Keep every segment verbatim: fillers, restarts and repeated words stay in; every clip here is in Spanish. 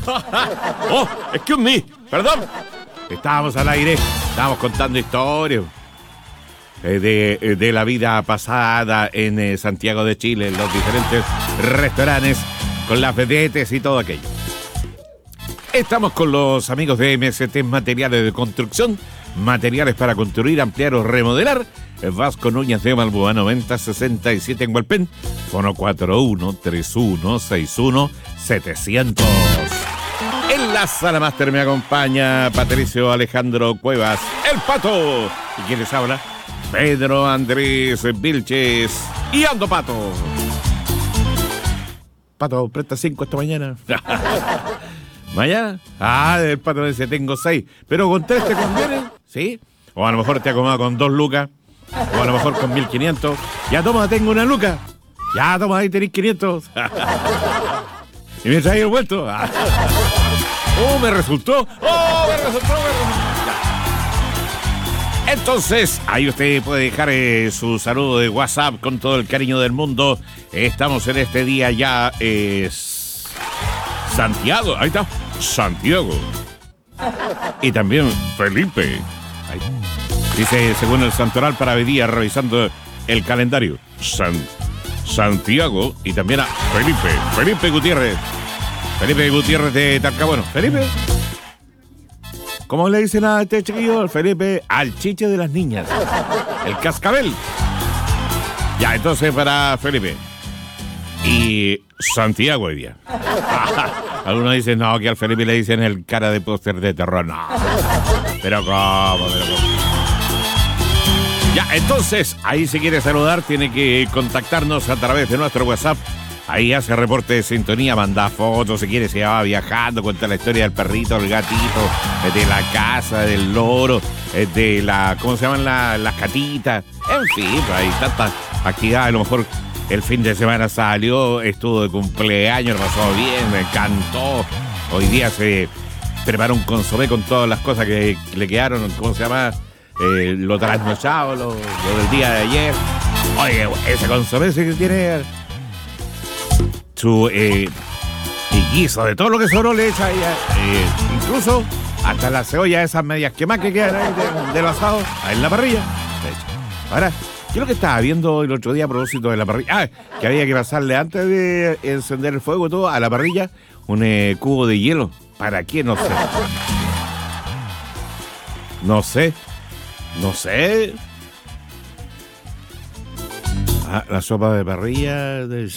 Oh, excuse me, perdón. Estábamos al aire, estábamos contando historias eh, de, eh, de la vida pasada en eh, Santiago de Chile, en los diferentes restaurantes, con las vedetes y todo aquello. Estamos con los amigos de M S T Materiales de Construcción, materiales para construir, ampliar o remodelar. Vasco Núñez de Balboa, noventa sesenta y siete en Hualpén, fono cuatro uno tres uno seis uno setecientos. En la sala máster me acompaña Patricio Alejandro Cuevas, el Pato. ¿Y quién les habla? Pedro Andrés Vilches y Ando Pato. Pato, presta cinco esta mañana. ¿Mañana? Ah, el Pato dice, tengo seis. Pero con tres te conviene, ¿sí? O a lo mejor te acomoda con dos lucas. O a lo mejor con mil quinientos. Ya toma, tengo una luca. Ya toma, ahí tenés quinientos. Y me trae el vuelto. Oh, me resultó. Oh, me resultó, me resultó. Entonces, ahí usted puede dejar eh, su saludo de WhatsApp con todo el cariño del mundo. Estamos en este día ya. Es Santiago. Ahí está. Santiago. Y también Felipe. Ahí. Dice, según el santoral para hoy día, revisando el calendario, San, Santiago y también a Felipe, Felipe Gutiérrez, Felipe Gutiérrez de Talcahuano. Felipe, ¿cómo le dicen a este chiquillo? Felipe, al chiche de las niñas, el cascabel. Ya, entonces para Felipe y Santiago hoy día. Algunos dicen, no, que al Felipe le dicen el cara de póster de terror. No, pero cómo, pero cómo. Ya, entonces, ahí si quiere saludar, tiene que contactarnos a través de nuestro WhatsApp. Ahí hace reporte de sintonía, manda fotos, si quiere se va viajando, cuenta la historia del perrito, el gatito, de la casa, del loro, de la, ¿cómo se llaman la, las catitas? En fin, hay tantas actividades. A lo mejor el fin de semana salió, estuvo de cumpleaños, lo pasó bien, me encantó. Hoy día se preparó un consomé con todas las cosas que le quedaron, ¿cómo se llama? Eh, lo trasnochado, lo, lo del día de ayer. Oye, ese consomé ese que tiene su eh, y guiso de todo lo que sobró le echa ella, eh, incluso hasta la cebolla, esas medias quemadas que quedan ahí de, del asado, ahí en la parrilla. Ahora, yo lo que estaba viendo el otro día a propósito de la parrilla, ah, que había que pasarle antes de encender el fuego todo a la parrilla un eh, cubo de hielo. ¿Para qué? No sé. No sé. No sé. Ah, la sopa de parrilla. De...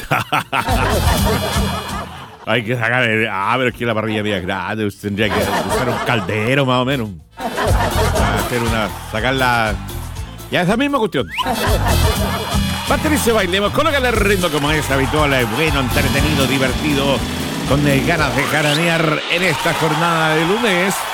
Hay que sacar. El... Ah, pero es que la parrilla es bien grande. Tendría que usar un caldero más o menos. Hacer una. Sacarla. Ya esa misma cuestión. Patricio, bailemos. Colócale el ritmo como es habitual. Es bueno, entretenido, divertido. Con ganas de jaranear en esta jornada de lunes.